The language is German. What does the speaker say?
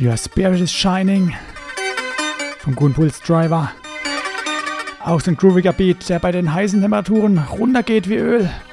Your Spirit is Shining vom Gunpulse Driver. Auch so ein grooviger Beat, der bei den heißen Temperaturen runtergeht wie Öl.